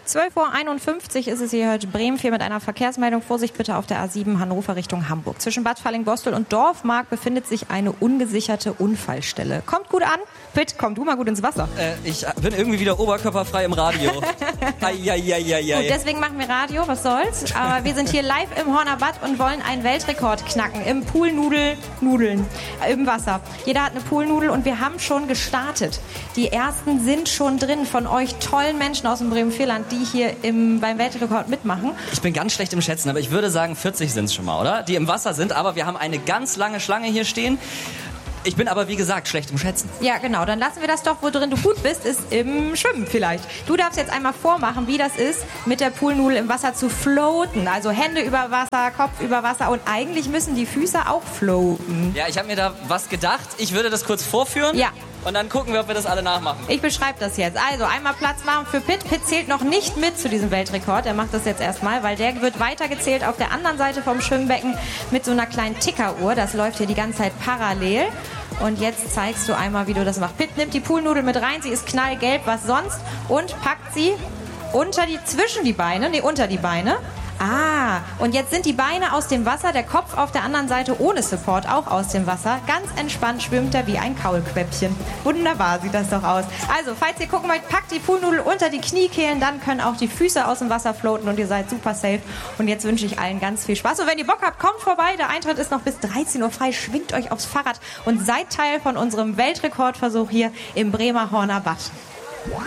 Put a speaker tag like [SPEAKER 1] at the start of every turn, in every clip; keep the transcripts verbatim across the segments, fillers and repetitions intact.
[SPEAKER 1] zwölf Uhr einundfünfzig ist es hier heute Bremen vier mit einer Verkehrsmeldung. Vorsicht bitte auf der A sieben Hannover Richtung Hamburg. Zwischen Bad Falling-Bostel und Dorfmark befindet sich eine ungesicherte Unfallstelle. Kommt gut an. Pitt, komm du mal gut ins Wasser.
[SPEAKER 2] Äh, ich bin irgendwie wieder oberkörperfrei im Radio. Eieieiei.
[SPEAKER 1] Gut, deswegen machen wir Radio, was soll's. Aber wir sind hier live im Horner Bad und wollen einen Weltrekord knacken. Im Poolnudel, Nudeln, äh, im Wasser. Jeder hat eine Poolnudel und wir haben schon gestartet. Die ersten sind schon drin von euch tollen Menschen aus dem Bremen-Vierland, die hier im, beim Weltrekord mitmachen.
[SPEAKER 2] Ich bin ganz schlecht im Schätzen, aber ich würde sagen, vierzig sind es schon mal, oder? Die im Wasser sind, aber wir haben eine ganz lange Schlange hier stehen. Ich bin aber, wie gesagt, schlecht im Schätzen.
[SPEAKER 1] Ja, genau. Dann lassen wir das doch, wo drin du gut bist, ist im Schwimmen vielleicht. Du darfst jetzt einmal vormachen, wie das ist, mit der Poolnudel im Wasser zu floaten. Also Hände über Wasser, Kopf über Wasser und eigentlich müssen die Füße auch floaten.
[SPEAKER 2] Ja, ich habe mir da was gedacht. Ich würde das kurz vorführen.
[SPEAKER 1] Ja.
[SPEAKER 2] Und dann gucken wir, ob wir das alle nachmachen.
[SPEAKER 1] Ich beschreibe das jetzt. Also einmal Platz machen für Pitt. Pitt zählt noch nicht mit zu diesem Weltrekord. Er macht das jetzt erstmal, weil der wird weitergezählt auf der anderen Seite vom Schwimmbecken mit so einer kleinen Tickeruhr. Das läuft hier die ganze Zeit parallel. Und jetzt zeigst du einmal, wie du das machst. Pitt nimmt die Poolnudel mit rein. Sie ist knallgelb, was sonst. Und packt sie unter die, zwischen die Beine, nee, unter die Beine. Ah, und jetzt sind die Beine aus dem Wasser, der Kopf auf der anderen Seite ohne Support, auch aus dem Wasser. Ganz entspannt schwimmt er wie ein Kaulquäppchen. Wunderbar sieht das doch aus. Also, falls ihr gucken wollt, packt die Poolnudel unter die Kniekehlen, dann können auch die Füße aus dem Wasser floaten und ihr seid super safe. Und jetzt wünsche ich allen ganz viel Spaß. Und wenn ihr Bock habt, kommt vorbei. Der Eintritt ist noch bis dreizehn Uhr frei. Schwingt euch aufs Fahrrad und seid Teil von unserem Weltrekordversuch hier im Bremer Horner Bad.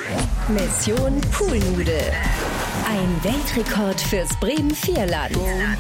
[SPEAKER 3] Mission Poolnudel. Ein Weltrekord fürs Bremen-Vierland.